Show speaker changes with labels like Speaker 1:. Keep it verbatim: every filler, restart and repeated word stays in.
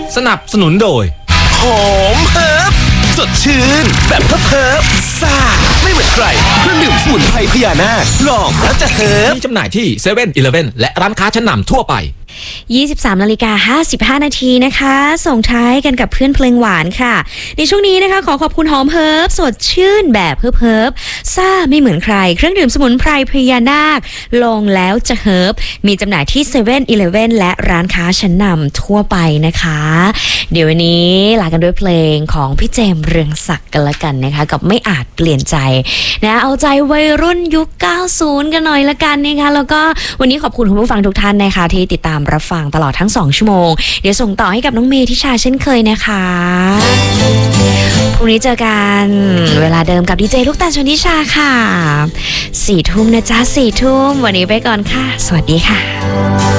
Speaker 1: สนับสนุนโดย
Speaker 2: หอมเฮิร์บสดชื่นแบบเฮิร์บซ่าไม่เหมือนใครเครื่องดื่มสมุนไพรพญานาคลองแล้วจะเฮิร์บ
Speaker 1: มีจำหน่ายที่เซเว่นอีเลฟเว่นและร้านค้าชั้นนำทั่วไป
Speaker 3: ยี่สิบสามนาฬิกาห้าสิบห้านาทีนะคะส่งท้ายกันกับเพื่อนเพลงหวานค่ะในช่วงนี้นะคะขอขอบคุณหอมเฮิร์บสดชื่นแบบเฮิร์บเฮิร์บซ่าไม่เหมือนใครเครื่องดื่มสมุนไพรพญานาคลองแล้วจะเฮิร์บมีจำหน่ายที่เซเว่นอีเลฟเว่นและร้านค้าชั้นนำทั่วไปนะคะเดี๋ยววันนี้ลากันด้วยเพลงของพี่เจมส์เรืองศักดิ์กันละกันนะคะกับไม่อาจเปลี่ยนใจนะเอาใจวัยรุ่นยุคเก้าสิบกันหน่อยละกันนะคะแล้วก็วันนี้ขอบคุณคุณผู้ฟังทุกท่านนะคะที่ติดตามรับฟังตลอดทั้งสองชั่วโมงเดี๋ยวส่งต่อให้กับน้องเมย์ทิชาเช่นเคยนะคะพรุ่งนี้เจอกันเวลาเดิมกับดีเจลูกตาลชนทิชาค่ะสี่ทุ่มนะจ๊ะสี่ทุ่มวันนี้ไปก่อนค่ะสวัสดีค่ะ